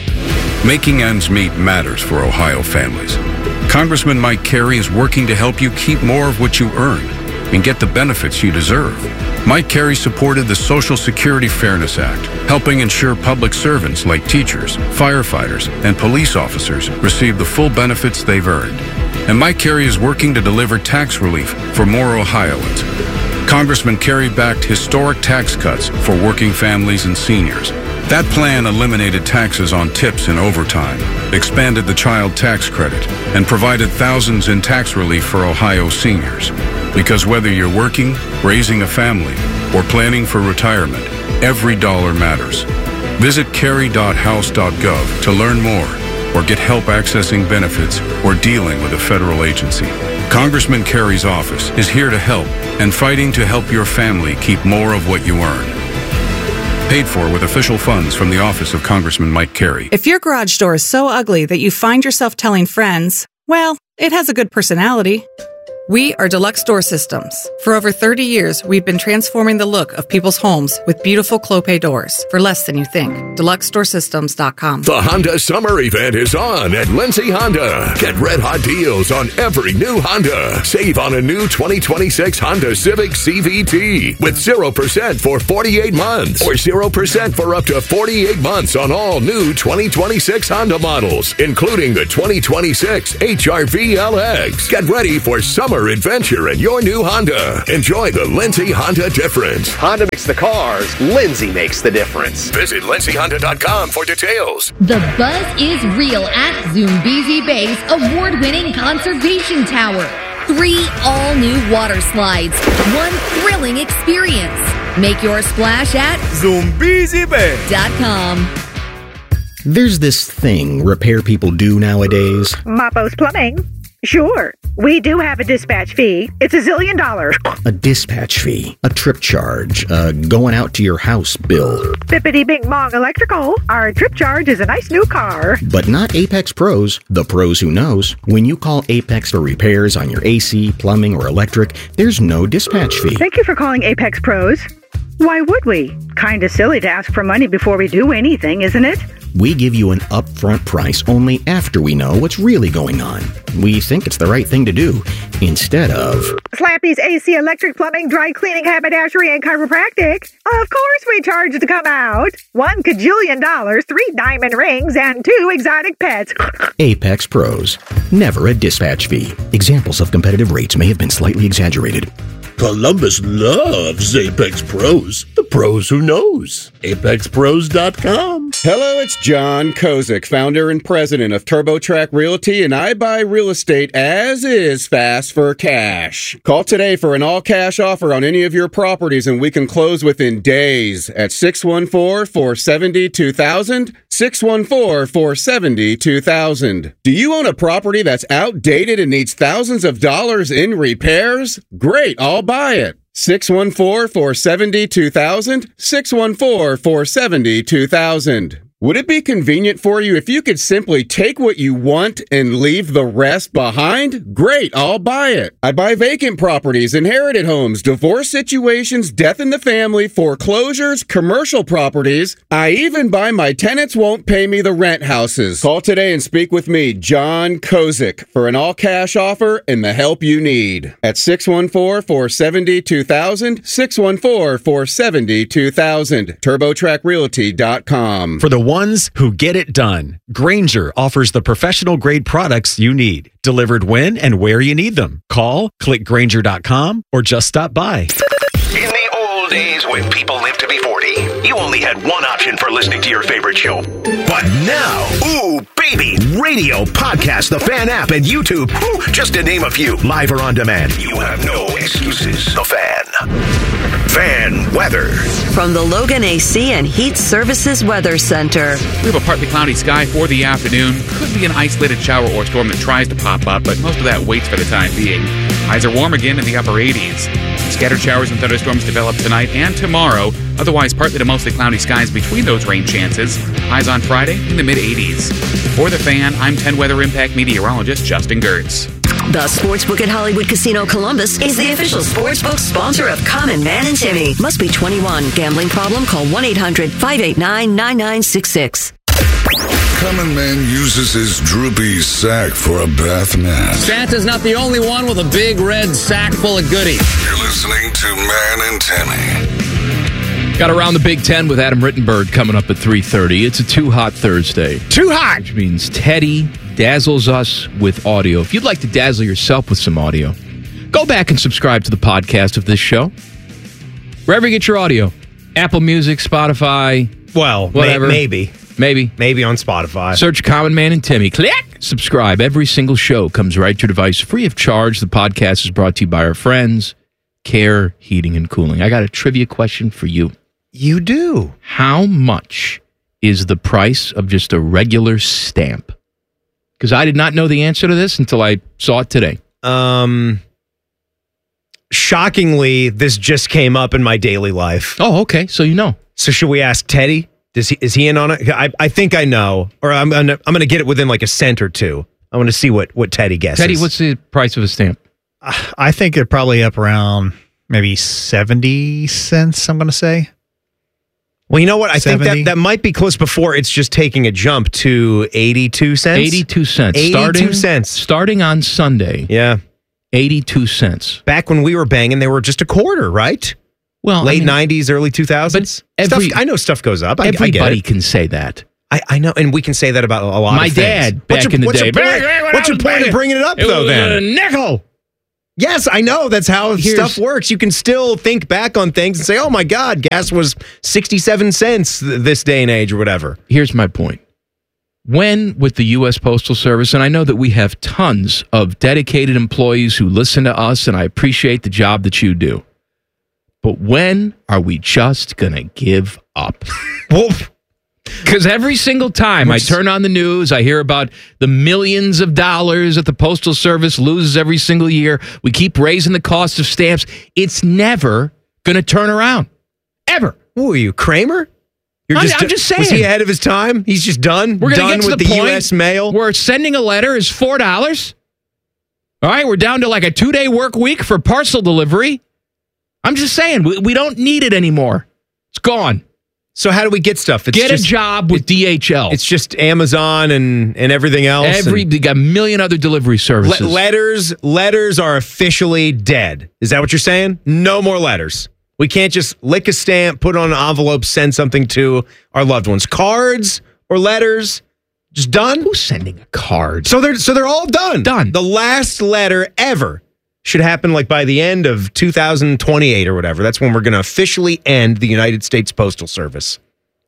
Making ends meet matters for Ohio families. Congressman Mike Carey is working to help you keep more of what you earn and get the benefits you deserve. Mike Carey supported the Social Security Fairness Act, helping ensure public servants like teachers, firefighters, and police officers receive the full benefits they've earned. And Mike Carey is working to deliver tax relief for more Ohioans. Congressman Carey backed historic tax cuts for working families and seniors. That plan eliminated taxes on tips and overtime, expanded the child tax credit, and provided thousands in tax relief for Ohio seniors. Because whether you're working, raising a family, or planning for retirement, every dollar matters. Visit carey dot house dot gov to learn more or get help accessing benefits or dealing with a federal agency. Congressman Carey's office is here to help and fighting to help your family keep more of what you earn. Paid for with official funds from the office of Congressman Mike Carey. If your garage door is so ugly that you find yourself telling friends, well, it has a good personality. We are Deluxe Door Systems. For over thirty years, we've been transforming the look of people's homes with beautiful Clopay doors for less than you think. deluxe door systems dot com. The Honda Summer Event is on at Lindsay Honda. Get red hot deals on every new Honda. Save on a new twenty twenty-six Honda Civic C V T with zero percent for forty-eight months or zero percent for up to forty-eight months on all new twenty twenty-six Honda models, including the twenty twenty-six H R V L X. Get ready for summer adventure in your new Honda. Enjoy the Lindsay Honda difference. Honda makes the cars, Lindsay makes the difference. Visit lindsay honda dot com for details. The buzz is real at Zoombezi Bay's award-winning conservation tower. Three all-new water slides, one thrilling experience. Make your splash at Zoombezi Bay dot com. There's this thing repair people do nowadays. Mapo's Plumbing. Sure, we do have a dispatch fee. It's a zillion dollars. A dispatch fee, a trip charge, a going out to your house bill. Bippity Bing Bong Electrical. Our trip charge is a nice new car. But not Apex Pros, the pros who knows. When you call Apex for repairs on your A C, plumbing, or electric, there's no dispatch fee. Thank you for calling Apex Pros. Why would we? Kinda silly to ask for money before we do anything, isn't it? We give you an upfront price only after we know what's really going on. We think it's the right thing to do, instead of... Slappy's A C, electric, plumbing, dry cleaning, haberdashery, and chiropractic. Of course we charge to come out. One cajillion dollars, three diamond rings, and two exotic pets. Apex Pros. Never a dispatch fee. Examples of competitive rates may have been slightly exaggerated. Columbus loves Apex Pros. The pros who knows. apex pros dot com. Hello, it's John Kozik, founder and president of TurboTrack Realty, and I buy real estate as is fast for cash. Call today for an all-cash offer on any of your properties, and we can close within days at six one four, four seven zero, two thousand, six one four, four seven zero, two thousand. Do you own a property that's outdated and needs thousands of dollars in repairs? Great, I'll buy it. six one four, four seven zero, two thousand, six one four, four seven zero, two thousand. Would it be convenient for you if you could simply take what you want and leave the rest behind? Great, I'll buy it. I buy vacant properties, inherited homes, divorce situations, death in the family, foreclosures, commercial properties. I even buy my tenants won't pay me the rent houses. Call today and speak with me, John Kozik, for an all-cash offer and the help you need. At six one four, four seven zero, two thousand, six one four, four seven zero, two thousand, turbo track realty dot com. For the ones who get it done, Grainger offers the professional grade products you need, delivered when and where you need them. Call, click Grainger dot com, or just stop by. In the old days when people lived to be forty, you only had one option for listening to your favorite show. But now, ooh, baby, radio, podcast, the Fan app, and YouTube, ooh, just to name a few, live or on demand. You have no excuses. The Fan. Fan weather. From the Logan A C and Heat Services Weather Center. We have a partly cloudy sky for the afternoon. Could be an isolated shower or storm that tries to pop up, but most of that waits for the time being. Highs are warm again in the upper eighties. Scattered showers and thunderstorms develop tonight and tomorrow. Otherwise, partly to mostly cloudy skies between those rain chances. Highs on Friday in the mid-eighties. For the Fan, I'm ten Weather Impact meteorologist Justin Gertz. The Sportsbook at Hollywood Casino Columbus is the official sportsbook sponsor of Common Man and Timmy. Must be twenty-one. Gambling problem? Call one eight hundred, five eight nine, nine nine six six. Common Man uses his droopy sack for a bath mat. Santa's not the only one with a big red sack full of goodies. You're listening to Man and Timmy. Got Around the Big Ten with Adam Rittenberg coming up at three thirty. It's a Too Hot Thursday. Too hot! Which means Teddy dazzles us with audio. If you'd like to dazzle yourself with some audio, go back and subscribe to the podcast of this show. Wherever you get your audio. Apple Music, Spotify, well, whatever. May- maybe. Maybe. Maybe on Spotify. Search Common Man and Timmy. Click! Subscribe. Every single show comes right to your device free of charge. The podcast is brought to you by our friends, Care Heating and Cooling. I got a trivia question for you. You do? How much is the price of just a regular stamp? Because I did not know the answer to this until I saw it today. Um, shockingly, this just came up in my daily life. Oh, okay. So you know. So should we ask Teddy? Does he is he in on it? I, I think I know, or I'm gonna I'm gonna get it within like a cent or two. I want to see what what Teddy guesses. Teddy, what's the price of a stamp? I think they're probably up around maybe seventy cents. I'm going to say. Well, you know what? I seventy? think that that might be close before it's just taking a jump to eighty-two cents. eighty-two cents. eighty-two starting, cents. Starting on Sunday. Yeah. eighty-two cents. Back when we were banging, they were just a quarter, right? Well, late I mean, nineties, early two thousands. Every, stuff, I know stuff goes up. I, everybody I get it. can say that. I, I know, and we can say that about a lot My of things. dad, back what's your, in the what's day. Your point, what's your point in bringing it up, it though, was then? a nickel. Yes, I know. That's how Here's, stuff works. You can still think back on things and say, oh, my God, gas was sixty-seven cents th- this day and age or whatever. Here's my point. When with the U S Postal Service, and I know that we have tons of dedicated employees who listen to us, and I appreciate the job that you do. But when are we just going to give up? Well, because every single time I turn on the news, I hear about the millions of dollars that the Postal Service loses every single year. We keep raising the cost of stamps. It's never going to turn around. Ever. Who are you, Kramer? You're I'm, I'm just saying. Was he ahead of his time? He's just done? We're done get to with the, the point U S mail? Where sending a letter is four dollars. All right, we're down to like a two-day work week for parcel delivery. I'm just saying, we, we don't need it anymore. It's gone. So how do we get stuff? It's get just, a job with it, D H L. It's just Amazon and, and everything else. Every and they got a million other delivery services. Le- letters, letters are officially dead. Is that what you're saying? No more letters. We can't just lick a stamp, put on an envelope, send something to our loved ones. Cards or letters, just done. Who's sending a card? So they're so they're all done. Done. The last letter ever should happen like by the end of two thousand twenty-eight or whatever. That's when we're going to officially end the United States Postal Service.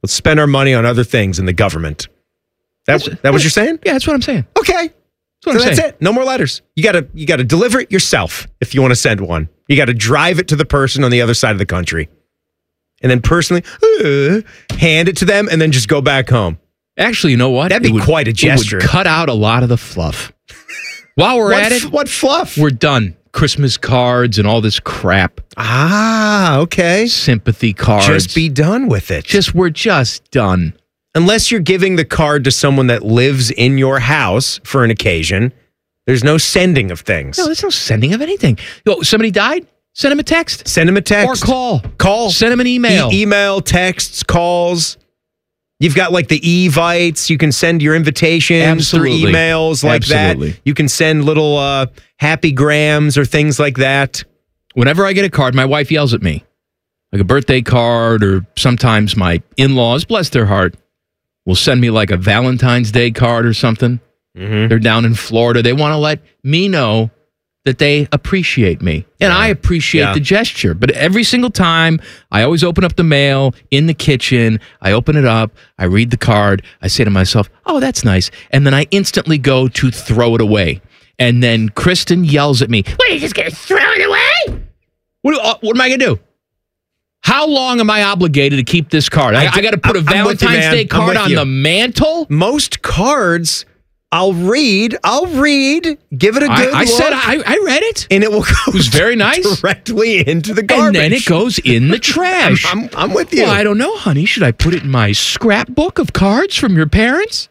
Let's spend our money on other things in the government. That, That's- that what you're saying? Yeah, that's what I'm saying. Okay. That's what So I'm that's saying. it. No more letters. You gotta you gotta deliver it yourself if you want to send one. You gotta drive it to the person on the other side of the country. And then personally uh, hand it to them and then just go back home. Actually, you know what? That'd be It would- quite a gesture. It would cut out a lot of the fluff. While we're What at f- it, what fluff? We're done. Christmas cards and all this crap. Ah, okay. Sympathy cards. Just be done with it. Just we're just done. Unless you're giving the card to someone that lives in your house for an occasion, there's no sending of things. No, there's no sending of anything. Yo, somebody died? Send him a text. Send them a text. Or call. Call. Send him an email. E- email, texts, calls. You've got like the Evites. You can send your invitations Absolutely. through emails like Absolutely. that. You can send little uh, happy grams or things like that. Whenever I get a card, my wife yells at me. Like a birthday card, or sometimes my in-laws, bless their heart, will send me like a Valentine's Day card or something. Mm-hmm. They're down in Florida. They want to let me know that they appreciate me. And I appreciate Yeah. the gesture. But every single time, I always open up the mail in the kitchen. I open it up. I read the card. I say to myself, oh, that's nice. And then I instantly go to throw it away. And then Kristen yells at me, what, are you just going to throw it away? What, do- uh, what am I going to do? How long am I obligated to keep this card? I, I- I got to put a I'm with you, Valentine's man. Day I'm card with on you. the mantle? Most cards, I'll read. I'll read. Give it a good I, I look. said I, I read it. and it will go It was very nice. directly into the garbage. And then it goes in the trash. I'm, I'm, I'm with you. Well, I don't know, honey. Should I put it in my scrapbook of cards from your parents?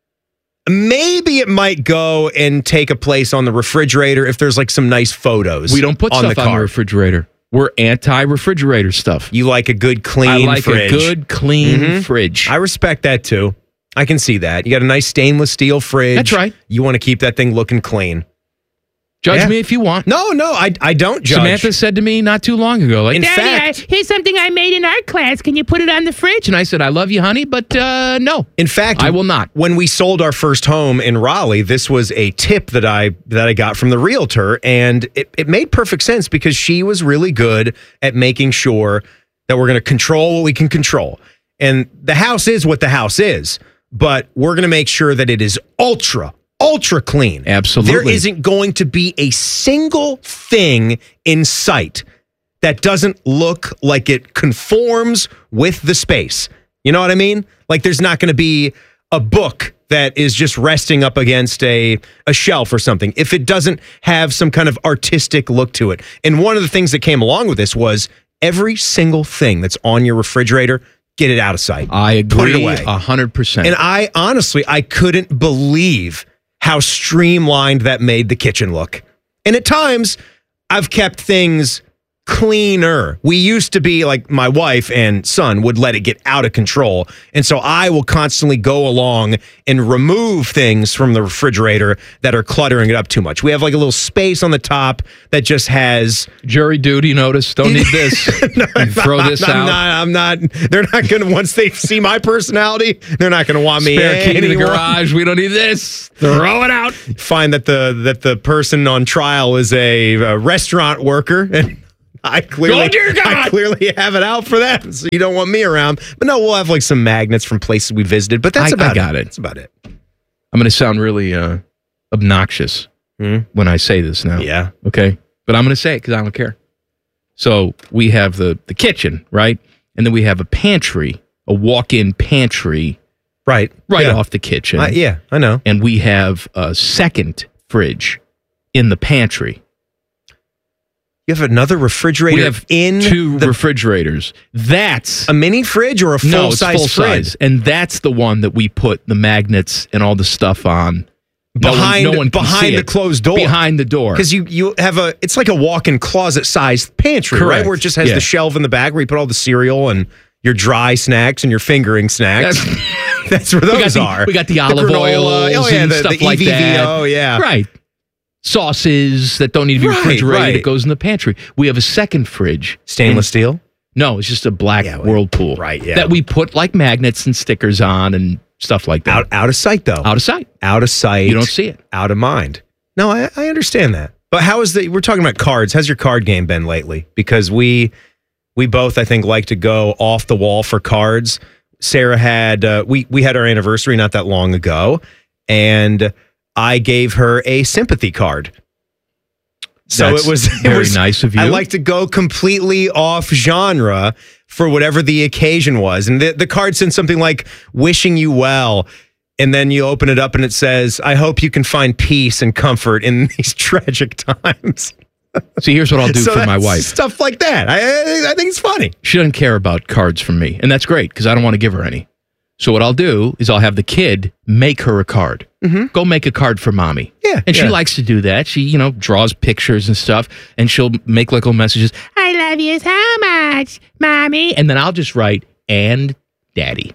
Maybe it might go and take a place on the refrigerator if there's like some nice photos. We don't put on stuff the on the card. refrigerator. We're anti-refrigerator stuff. You like a good clean I like fridge. a good, clean Mhm. fridge. I respect that too. I can see that. You got a nice stainless steel fridge. That's right. You want to keep that thing looking clean. Judge Yeah. me if you want. No, no, I, I don't judge. Samantha said to me not too long ago, like, In Daddy, fact- I, here's something I made in art class. Can you put it on the fridge? And I said, I love you, honey, but uh, no. In fact, I will not. When we sold our first home in Raleigh, this was a tip that I that I got from the realtor, and it, it made perfect sense because she was really good at making sure that we're going to control what we can control. And the house is what the house is, but we're going to make sure that it is ultra, ultra clean. Absolutely. There isn't going to be a single thing in sight that doesn't look like it conforms with the space. You know what I mean? Like there's not going to be a book that is just resting up against a, a shelf or something if it doesn't have some kind of artistic look to it. And one of the things that came along with this was every single thing that's on your refrigerator, get it out of sight. I agree Put it away. one hundred percent. And I honestly, I couldn't believe how streamlined that made the kitchen look. And at times, I've kept things cleaner. We used to be like my wife and son would let it get out of control. And so I will constantly go along and remove things from the refrigerator that are cluttering it up too much. We have like a little space on the top that just has jury duty notice. Don't need this. no, And throw this I'm out. Not, I'm not. They're not going to. Once they see my personality, they're not going to want me Spare key to the anymore. garage. We don't need this. Throw it out. Find that the that the person on trial is a, a restaurant worker, and I clearly Oh, dear God. I clearly have it out for them. So you don't want me around. But no, we'll have like some magnets from places we visited. But that's I- I about got it. it. That's about it. I'm going to sound really uh, obnoxious when I say this now. Yeah. Okay. But I'm going to say it because I don't care. So we have the, the kitchen, right? And then we have a pantry, a walk-in pantry. Right. Right Yeah. off the kitchen. Uh, yeah, I know. And we have a second fridge in the pantry. You have another refrigerator We have in two the, refrigerators. That's a mini fridge or a full no, it's size full fridge? size, and that's the one that we put the magnets and all the stuff on. No one- Behind, no one can behind see the it. closed door. Behind the door. Because you, you have a, it's like a walk-in closet sized pantry, right? Correct. Where it just has Yeah. the shelf in the back where you put all the cereal and your dry snacks and your fingering snacks. That's, where we got those the, are. We got the olive granola, oils oh, yeah, and the, stuff the like E V V O, that. yeah. Right. Sauces that don't need to be Right, refrigerated. right. It goes in the pantry. We have a second fridge. Stainless And- steel? No, it's just a black Yeah, well, Whirlpool. right, yeah. That we put like magnets and stickers on and stuff like that. Out, out of sight, though. Out of sight. Out of sight. You don't see it. Out of mind. No, I, I understand that. But how is the, we're talking about cards. How's your card game been lately? Because we, we both, I think, like to go off the wall for cards. Sarah had, uh, we, we had our anniversary not that long ago, and I gave her a sympathy card. So That's it was it very was, nice of you. I like to go completely off genre for whatever the occasion was. And the, the card said something like, wishing you well. And then you open it up and it says, I hope you can find peace and comfort in these tragic times. See, here's what I'll do So for my that's wife. Stuff like that. I, I, I think it's funny. She doesn't care about cards from me, and that's great because I don't want to give her any. So what I'll do is I'll have the kid make her a card. Mm-hmm. Go make a card for mommy. Yeah, and she yeah. likes to do that. She, you know, draws pictures and stuff, and she'll make like little messages. I love you so much, mommy. And then I'll just write, and daddy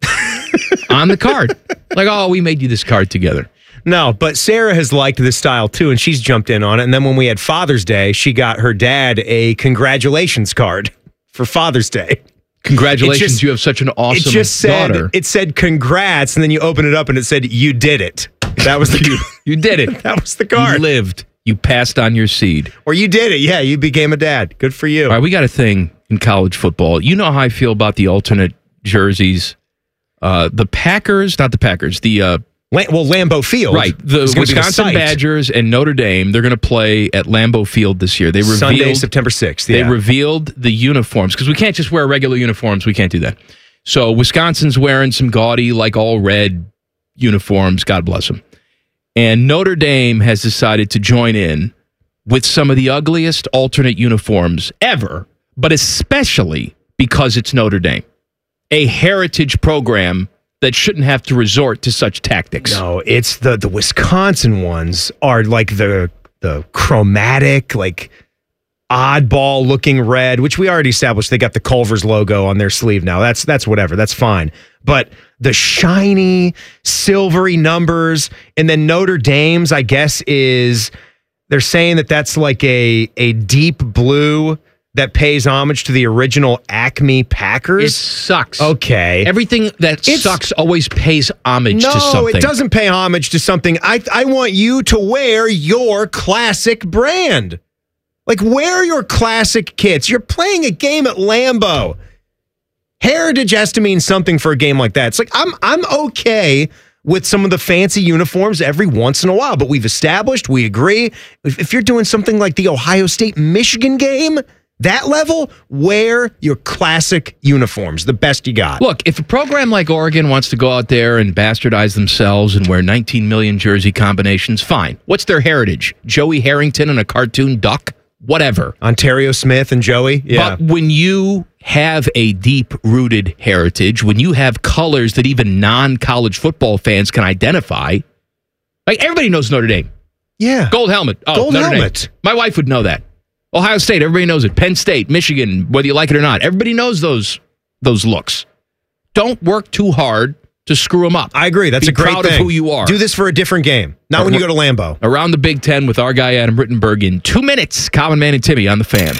on the card. Like, oh, we made you this card together. No, but Sarah has liked this style too, and she's jumped in on it. And then when we had Father's Day, she got her dad a congratulations card for Father's Day. Congratulations, It just- you have such an awesome it just said, daughter. It said congrats, and then you open it up and it said, you did it. That was the you, you did it. That was the card. You lived. You passed on your seed. Or you did it. Yeah, you became a dad. Good for you. All right, we got a thing in college football. You know how I feel about the alternate jerseys. Uh, the Packers, not the Packers, the uh, La- well, Lambeau Field. right? The is gonna be the Wisconsin site. Badgers and Notre Dame. They're going to play at Lambeau Field this year. They revealed Sunday, September sixth. They Yeah. revealed the uniforms because we can't just wear regular uniforms. We can't do that. So Wisconsin's wearing some gaudy, like all red uniforms. God bless them. And Notre Dame has decided to join in with some of the ugliest alternate uniforms ever, but especially because it's Notre Dame, a heritage program that shouldn't have to resort to such tactics. No, it's the the Wisconsin ones are like the the chromatic, like oddball looking red, which we already established. They got the Culver's logo on their sleeve now. That's that's whatever. That's fine. But the shiny silvery numbers, and then Notre Dame's, I guess, is they're saying that that's like a a deep blue that pays homage to the original Acme Packers. It sucks. Okay. Everything that It's- sucks always pays homage no, to something. it doesn't pay homage to something. I I want you to wear your classic brand. Like, wear your classic kits. You're playing a game at Lambeau. Heritage has to mean something for a game like that. It's like, I'm I'm okay with some of the fancy uniforms every once in a while, but we've established, we agree, if, if you're doing something like the Ohio State-Michigan game, that level, wear your classic uniforms, the best you got. Look, if a program like Oregon wants to go out there and bastardize themselves and wear nineteen million jersey combinations, fine. What's their heritage? Joey Harrington and a cartoon duck? Whatever. Ontario Smith and Joey? Yeah. But when you have a deep-rooted heritage, when you have colors that even non-college football fans can identify, like everybody knows Notre Dame. Yeah. Gold helmet. Oh, Gold Notre Dame. helmet. My wife would know that. Ohio State, everybody knows it. Penn State, Michigan, whether you like it or not. Everybody knows those those looks. Don't work too hard to screw them up. I agree. That's Be a great proud thing. of who you are. Do this for a different game, not when you go to Lambeau. Around the Big Ten with our guy Adam Rittenberg in two minutes. Common Man and Timmy on the Fan.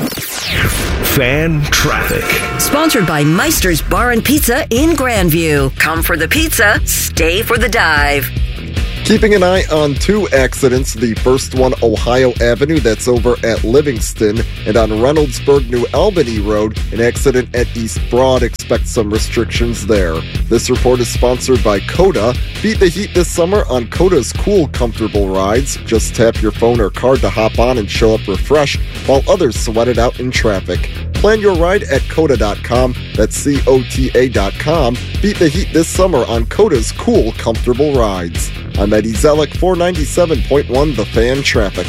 Fan traffic. Sponsored by Meister's Bar and Pizza in Grandview. Come for the pizza, stay for the dive. Keeping an eye on two accidents. The first one, Ohio Avenue, that's over at Livingston, and on Reynoldsburg, New Albany Road, an accident at East Broad. Expect some restrictions there. This report is sponsored by Coda. Beat the heat this summer on Coda's cool, comfortable rides. Just tap your phone or card to hop on and show up refreshed while others sweat it out in traffic. Plan your ride at Coda dot com. That's C O T A dot com. Beat the heat this summer on Coda's cool, comfortable rides. I'm Eddie Zellick, four ninety-seven point one The Fan Traffic.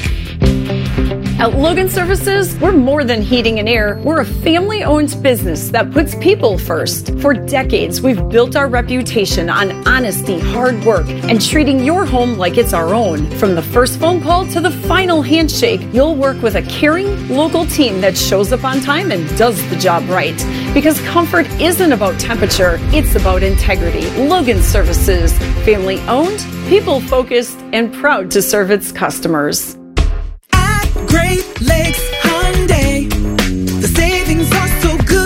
At Logan Services, we're more than heating and air. We're a family-owned business that puts people first. For decades, we've built our reputation on honesty, hard work, and treating your home like it's our own. From the first phone call to the final handshake, you'll work with a caring, local team that shows up on time and does the job right. Because comfort isn't about temperature, it's about integrity. Logan Services, family-owned, people-focused, and proud to serve its customers. Great Lakes Hyundai. The savings are so good. It's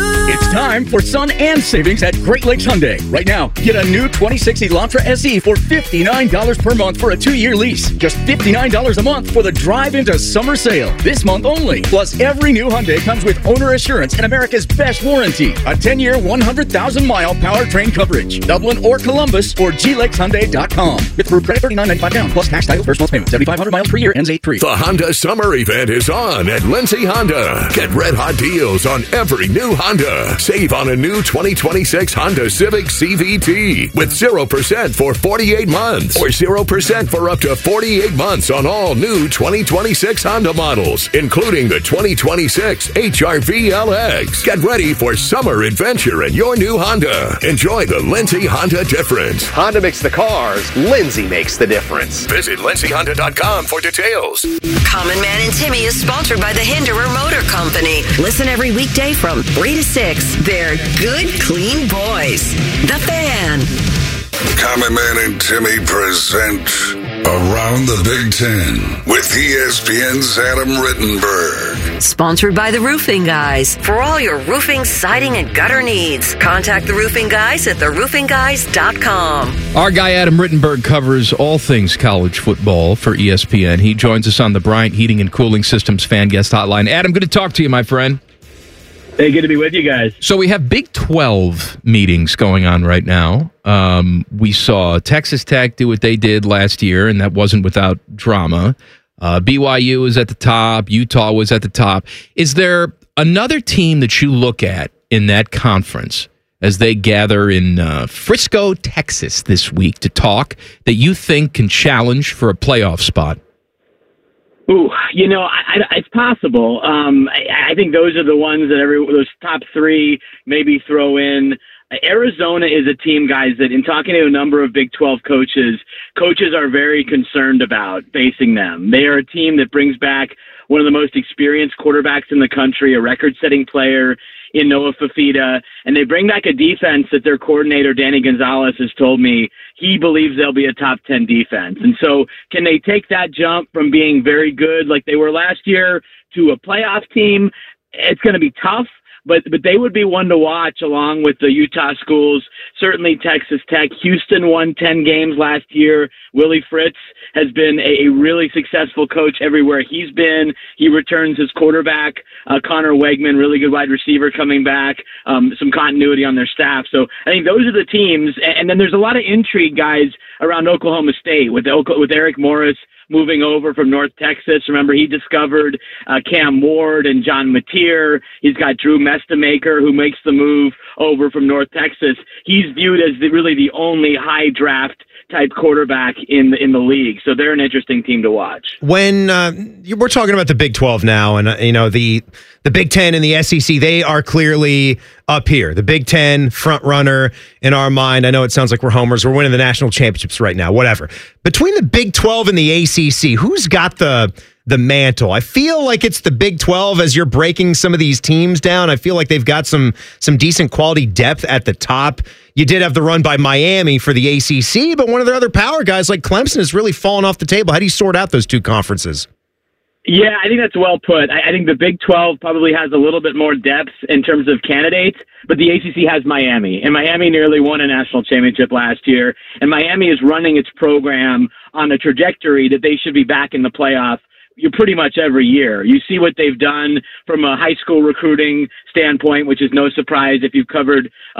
It's time for sun and savings at Great Lakes Hyundai. Right now, get a new twenty sixty Elantra S E for fifty-nine dollars per month for a two-year lease. Just fifty-nine dollars a month for the drive into summer sale. This month only. Plus, every new Hyundai comes with owner assurance and America's best warranty. A ten-year, one hundred thousand mile powertrain coverage. Dublin or Columbus or G Lakes Hyundai dot com. With approved credit thirty-nine ninety-five down plus tax title first month's payment. seventy-five hundred miles per year ends eight three. The Honda Summer Event is on at Lindsay Honda. Get red hot deals on every new Honda. Save on a new twenty twenty-six Honda Civic C V T with zero percent for forty-eight months or zero percent for up to forty-eight months on all new twenty twenty-six Honda models, including the twenty twenty-six H R V L X. Get ready for summer adventure in your new Honda. Enjoy the Lindsay Honda difference. Honda makes the cars, Lindsay makes the difference. Visit Lindsay Honda dot com for details. Common Man and Timmy is sponsored by the Hinderer Motor Company. Listen every weekday from three to six. They're good, clean boys. The Fan. Common Man and Timmy present Around the Big Ten with E S P N's Adam Rittenberg. Sponsored by the Roofing Guys. For all your roofing, siding, and gutter needs, contact the Roofing Guys at the roofing guys dot com. Our guy Adam Rittenberg covers all things college football for E S P N. He joins us on the Bryant Heating and Cooling Systems Fan Guest Hotline. Adam, good to talk to you, my friend. Hey, good to be with you guys. So we have Big twelve meetings going on right now. Um, we saw Texas Tech do what they did last year, and that wasn't without drama. Uh, B Y U is at the top. Utah was at the top. Is there another team that you look at in that conference as they gather in uh, Frisco, Texas this week to talk that you think can challenge for a playoff spot? Ooh, you know, I, I, it's possible. Um, I, I think those are the ones that every those top three maybe throw in. Arizona is a team, guys, that in talking to a number of Big twelve coaches, coaches are very concerned about facing them. They are a team that brings back one of the most experienced quarterbacks in the country, a record-setting player in Noah Fafita, and they bring back a defense that their coordinator, Danny Gonzalez, has told me he believes they'll be a top ten defense. And so can they take that jump from being very good like they were last year to a playoff team? It's going to be tough. But but they would be one to watch along with the Utah schools, certainly Texas Tech. Houston won ten games last year. Willie Fritz has been a, a really successful coach everywhere he's been. He returns his quarterback, uh, Connor Wegman, really good wide receiver coming back, um, some continuity on their staff. So I think those are the teams. And, and then there's a lot of intrigue, guys, around Oklahoma State with, with Eric Morris moving over from North Texas. Remember, he discovered uh, Cam Ward and John Mateer. He's got Drew Mestamaker, who makes the move over from North Texas. He's viewed as the, really the only high draft type quarterback in the, in the league. So they're an interesting team to watch. When uh, we're talking about the Big twelve now, and uh, you know the the Big Ten and the S E C, they are clearly up here. The Big Ten front runner in our mind. I know it sounds like we're homers. We're winning the national championships right now. Whatever. Between the Big twelve and the A C C, who's got the the mantle? I feel like it's the Big twelve as you're breaking some of these teams down. I feel like they've got some some decent quality depth at the top. You did have the run by Miami for the A C C, but one of their other power guys like Clemson has really fallen off the table. How do you sort out those two conferences? Yeah, I think that's well put. I, I think the Big twelve probably has a little bit more depth in terms of candidates, but the A C C has Miami, and Miami nearly won a national championship last year, and Miami is running its program on a trajectory that they should be back in the playoff you pretty much every year. You see what they've done from a high school recruiting standpoint, which is no surprise if you've covered